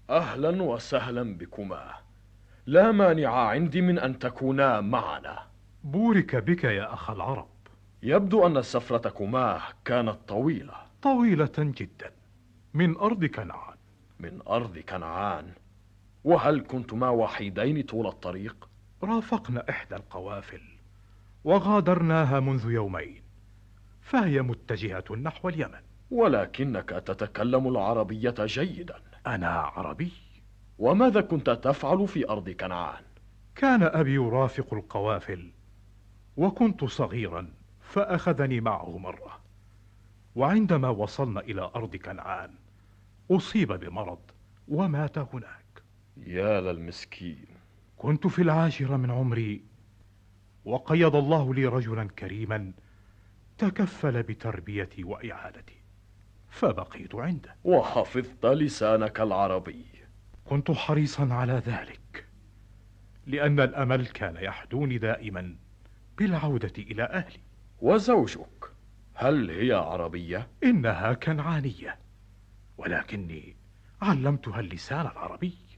أهلا وسهلا بكما. لا مانع عندي من أن تكونا معنا. بورك بك يا أخ العرب. يبدو أن سفرتكما كانت طويلة. طويلة جدا. من أرض كنعان. من أرض كنعان؟ وهل كنتما وحيدين طول الطريق؟ رافقنا إحدى القوافل وغادرناها منذ يومين، فهي متجهة نحو اليمن. ولكنك تتكلم العربية جيدا. أنا عربي. وماذا كنت تفعل في أرض كنعان؟ كان أبي يرافق القوافل، وكنت صغيرا فأخذني معه مرة، وعندما وصلنا إلى أرض كنعان أصيب بمرض ومات هناك. يا للمسكين. كنت في 10 من عمري، وقيض الله لي رجلا كريما تكفل بتربيتي وإعادتي، فبقيت عنده. وحفظت لسانك العربي. كنت حريصا على ذلك، لأن الأمل كان يحدوني دائما بالعودة إلى أهلي. وزوجك هل هي عربية؟ إنها كنعانية، ولكني علمتها اللسان العربي.